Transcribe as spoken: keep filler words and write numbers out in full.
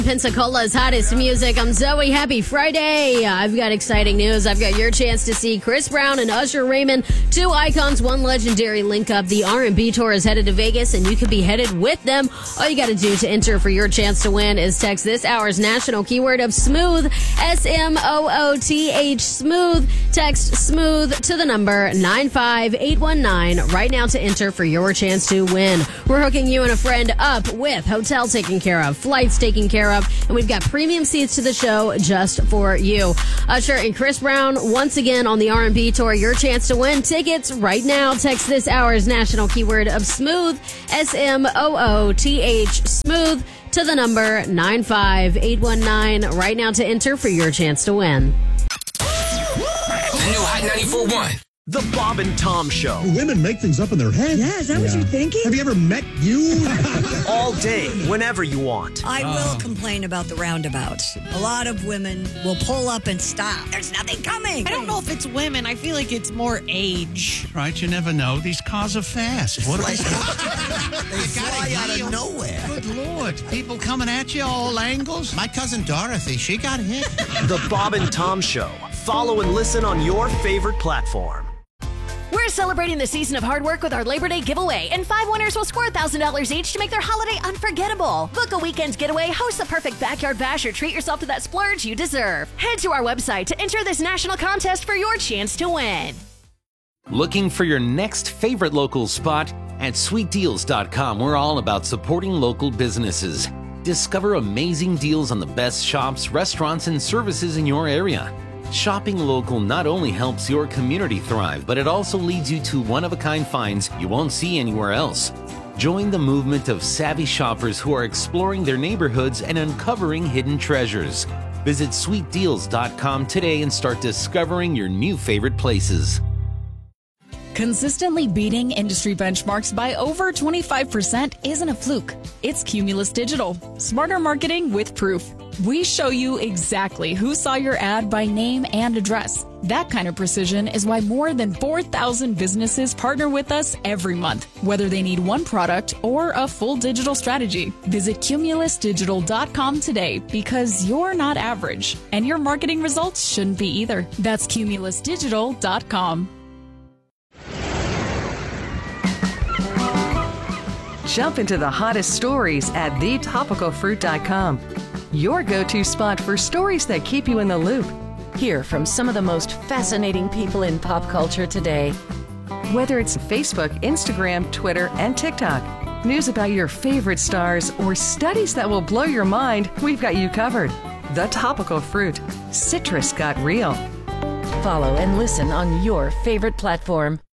Pensacola's hottest music. I'm Zoe. Happy Friday. I've got exciting news. I've got your chance to see Chris Brown and Usher Raymond, two icons, one legendary link up. The R and B tour is headed to Vegas, and you could be headed with them. All you got to do to enter for your chance to win is text this hour's national keyword of smooth, S M O O T H, smooth. Text smooth to the number nine five eight one nine right now to enter for your chance to win. We're hooking you and a friend up with hotel taken care of, flights taken care of, and we've got premium seats to the show just for you. Usher and Chris Brown once again on the R and B tour. Your chance to win tickets right now. Text this hour's national keyword of smooth, S M O O T H, smooth, to the number nine five eight one nine right now to enter for your chance to win. The new Hot ninety-four point one. The Bob and Tom Show. Women make things up in their head. Yeah, is that yeah. what you're thinking? Have you ever met you? All day, whenever you want. I will complain about the roundabouts. A lot of women will pull up and stop. There's nothing coming. I don't know if it's women. I feel like it's more age. Right, you never know. These cars are fast. What Like, they they fly out of nowhere. Good Lord. People coming at you all angles. My cousin Dorothy, she got hit. The Bob and Tom Show. Follow and listen on your favorite platform. We're celebrating the season of hard work with our Labor Day giveaway, and five winners will score one thousand dollars each to make their holiday unforgettable. Book a weekend getaway, host the perfect backyard bash, or treat yourself to that splurge you deserve. Head to our website to enter this national contest for your chance to win. Looking for your next favorite local spot? At sweet deals dot com, we're all about supporting local businesses. Discover amazing deals on the best shops, restaurants, and services in your area. Shopping local not only helps your community thrive, but it also leads you to one-of-a-kind finds you won't see anywhere else. Join the movement of savvy shoppers who are exploring their neighborhoods and uncovering hidden treasures. Visit sweet deals dot com today and start discovering your new favorite places. Consistently beating industry benchmarks by over twenty-five percent isn't a fluke. It's Cumulus Digital. Smarter marketing with proof. We show you exactly who saw your ad by name and address. That kind of precision is why more than four thousand businesses partner with us every month, whether they need one product or a full digital strategy. Visit cumulus digital dot com today, because you're not average, and your marketing results shouldn't be either. That's cumulus digital dot com. Jump into the hottest stories at the topical fruit dot com. Your go-to spot for stories that keep you in the loop. Hear from some of the most fascinating people in pop culture today. Whether it's Facebook, Instagram, Twitter, and TikTok, news about your favorite stars, or studies that will blow your mind, we've got you covered. The Topical Fruit. Citrus got real. Follow and listen on your favorite platform.